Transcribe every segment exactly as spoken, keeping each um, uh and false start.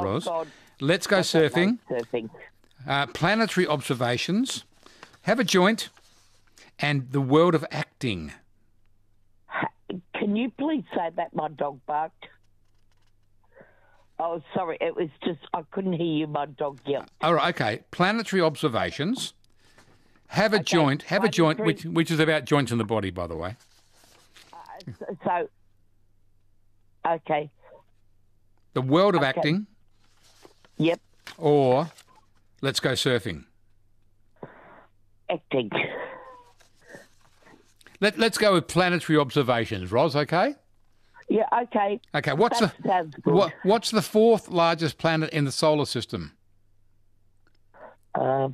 Ros. God. Let's go I don't surfing. know surfing. Uh, planetary observations. Have a joint. And the world of acting. Can you please say that my dog barked? Oh, sorry. It was just, I couldn't hear you. My dog yelped. All right, okay. Planetary observations. Have a Okay, joint. Have a joint, planetary- which which is about joints in the body, by the way. Uh, so, so, okay. The world of Okay. acting, Yep. or let's go surfing. Acting. Let Let's go with planetary observations, Ros. Okay. Yeah, okay. Okay. What's That the sounds good. what What's the fourth largest planet in the solar system? Um,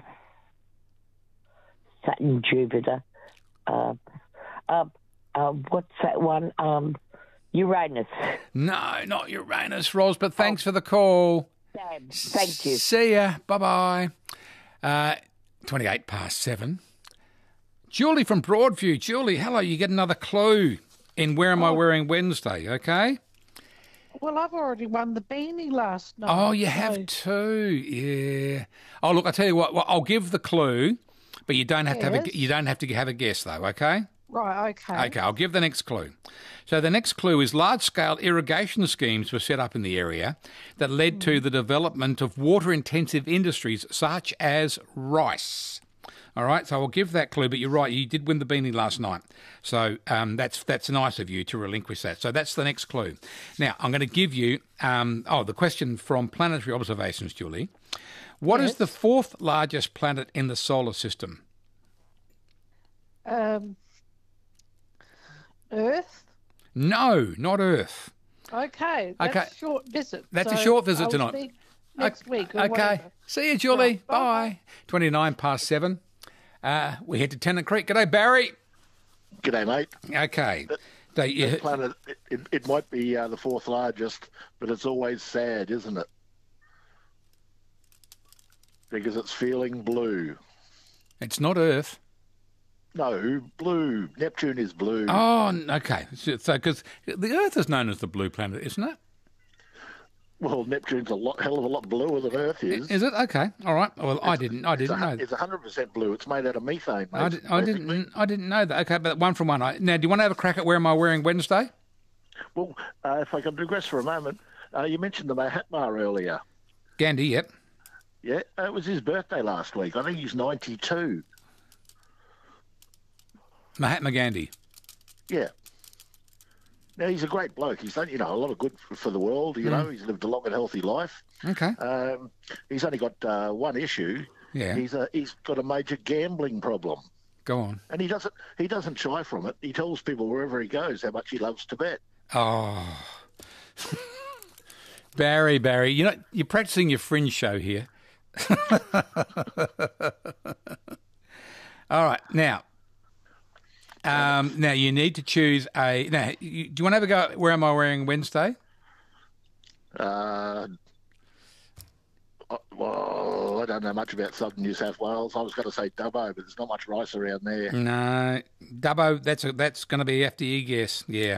Saturn, Jupiter. Um, um, um, what's that one? Um, Uranus. No, not Uranus, Ros. But thanks for the call. Damn. Thank you. See ya. Bye bye. Uh, Twenty-eight past seven. Julie from Broadview. Julie, hello. You get another clue in Where Am I Wearing Wednesday, okay? Well, I've already won the beanie last night. Oh, you so- have too. Yeah. Oh, look, I tell you what. Well, I'll give the clue, but you don't have to have a, Yes. you don't have to have a guess though, okay? Right, okay. Okay, I'll give the next clue. So the next clue is large-scale irrigation schemes were set up in the area that led to the development of water-intensive industries such as rice. All right, so I'll give that clue, but you're right, you did win the beanie last night. So um, that's that's nice of you to relinquish that. So that's the next clue. Now, I'm going to give you, um, oh, the question from Planetary Observations, Julie. What is Yes. the fourth largest planet in the solar system? Um, Earth? No, not Earth. Okay, that's Okay. a short visit. That's a so short visit I'll tonight. speak next week. Or Okay. whatever. See you, Julie. Right, Bye. bye. twenty-nine past seven. Uh, we head to Tennant Creek. G'day, Barry. G'day, mate. Okay. So, The you, planet, it, it, it might be uh, the fourth largest, but it's always sad, isn't it? Because it's feeling blue. it's not Earth. No, blue. Neptune is blue. Oh, n- okay. So, because the Earth is known as the blue planet, isn't it? Well, Neptune's a lot, hell of a lot bluer than Earth is. Is it? Okay. All right. Well, I didn't. I It's didn't a, know. it's one hundred percent blue. It's made out of methane, mate. I, di- I didn't. I didn't know that. Okay, but one from one. I, now, do you want to have a crack at Where Am I Wearing Wednesday? Well, uh, if I can digress for a moment, uh, you mentioned the Mahatma earlier. Gandhi. Yep. Yeah, uh, it was his birthday last week. I think he's ninety-two. Mahatma Gandhi. Yeah. Now, he's a great bloke. He's done, you know, a lot of good for, for the world. You know, he's lived a long and healthy life. Okay. Um, he's only got uh, one issue. Yeah. He's a, he's got a major gambling problem, Go on. and he doesn't he doesn't shy from it. He tells people wherever he goes how much he loves to bet. Oh. Barry, Barry, you know, you're practicing your fringe show here. All right, now, um, now you need to choose a. Now, you, do you want to have a go at Where Am I Wearing Wednesday? Uh, uh, well, I don't know much about southern New South Wales. I was going to say Dubbo, but there's not much rice around there. No, Dubbo. That's a, that's going to be after you guess. Yeah.